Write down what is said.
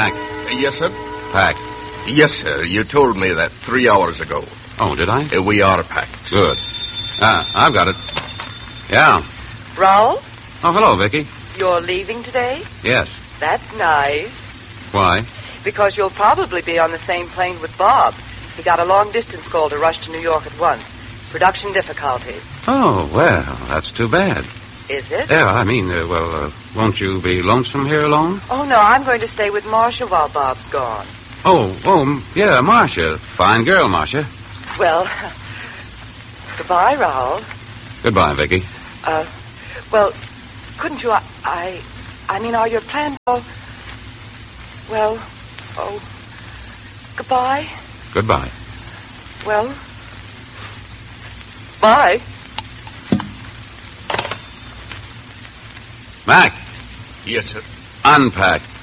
Mac. Yes, sir? Packed. Yes, sir. You told me that 3 hours ago. Oh, did I? We are packed. Good. I've got it. Yeah. Raoul, Oh, hello, Vicky. you're leaving today? Yes. That's nice. Why? Because you'll probably be on the same plane with Bob. He got a long-distance call to rush to New York at once. Production difficulties. Oh, well, that's too bad. Is it? Yeah, I mean, won't you be lonesome here alone? Oh, no, I'm going to stay with Marcia while Bob's gone. Yeah, Marcia. Fine girl, Marcia. Well, goodbye, Raoul. Goodbye, Vicky. Well, couldn't you... I mean, are your plans all... Well, goodbye? Goodbye. Well, bye. Mac, Yes, sir. unpack.